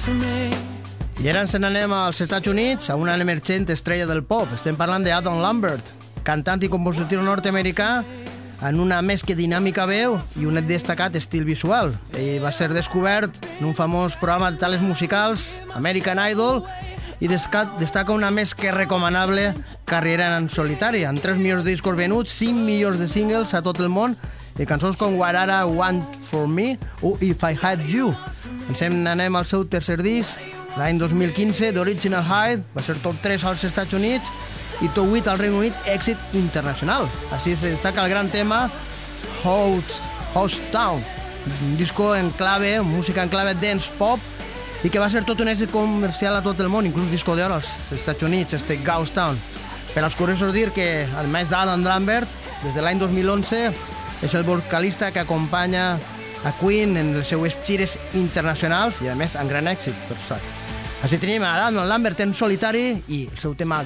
I ara ens n'anem als Estats Units, a una emergent estrella del pop. Estem parlant d'Adam Lambert, cantant i compositor nord-americà, en una més que dinàmica veu i un destacat estil visual. Ell va ser descobert en un famós programa de tales musicals, American Idol, i destaca una més que recomanable carrera en solitari, amb 3 milions de discos venuts, 5 milions de singles a tot el món, i cançons com What I Want For Me o If I Had You. Ens n'anem al seu tercer disc, l'any 2015, The Original Height, va ser top 3 als Estats Units i top 8 al Regne Unit, èxit internacional. Així se destaca el gran tema House Town, un disco en clave, música en clave dance pop, i que va ser tot un èxit comercial a tot el món, inclús disco d'or als Estats Units, House Town. Per als curiosos dir que, a més d'Adam Lambert, des de l'any 2011 és el vocalista que acompanya a Queen en les seues gires internacionals i, a més, amb gran èxit, per cert. Així tenim a Adam Lambert en solitari i el seu tema